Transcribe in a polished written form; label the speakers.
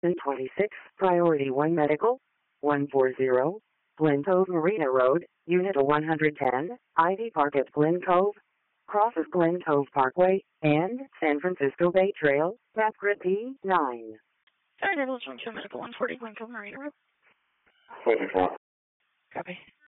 Speaker 1: 26, Priority 1 Medical, 140, Glen Cove Marina Road, Unit 110, Ivy Park at Glen Cove, crosses Glen Cove Parkway, and San Francisco Bay Trail, map grid P9.
Speaker 2: Sorry, that was 12 Medical 140 Glen Cove Marina Road.
Speaker 3: 44.
Speaker 2: Copy.